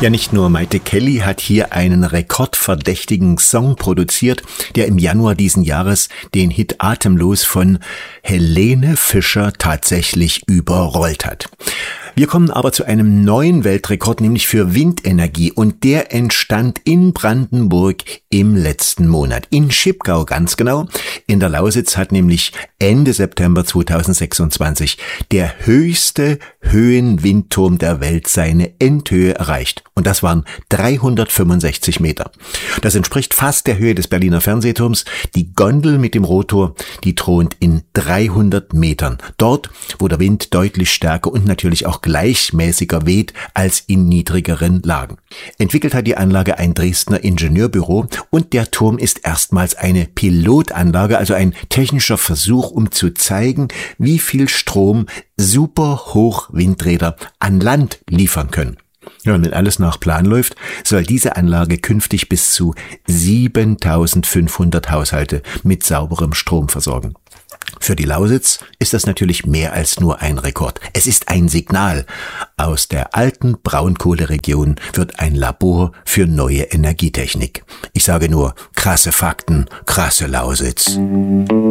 Ja, nicht nur Maite Kelly hat hier einen rekordverdächtigen Song produziert, der im Januar diesen Jahres den Hit Atemlos von Helene Fischer tatsächlich überrollt hat. Wir kommen aber zu einem neuen Weltrekord, nämlich für Windenergie, und der entstand in Brandenburg im letzten Monat. In Schipgau ganz genau. In der Lausitz hat nämlich Ende September 2026 der höchste Höhenwindturm der Welt seine Endhöhe erreicht. Und das waren 365 Meter. Das entspricht fast der Höhe des Berliner Fernsehturms. Die Gondel mit dem Rotor, die thront in 300 Metern. Dort, wo der Wind deutlich stärker und natürlich auch gleichmäßiger weht als in niedrigeren Lagen. Entwickelt hat die Anlage ein Dresdner Ingenieurbüro und der Turm ist erstmals eine Pilotanlage, also ein technischer Versuch, um zu zeigen, wie viel Strom Superhochwindräder an Land liefern können. Ja, und wenn alles nach Plan läuft, soll diese Anlage künftig bis zu 7.500 Haushalte mit sauberem Strom versorgen. Für die Lausitz ist das natürlich mehr als nur ein Rekord. Es ist ein Signal. Aus der alten Braunkohleregion wird ein Labor für neue Energietechnik. Ich sage nur, krasse Fakten, krasse Lausitz.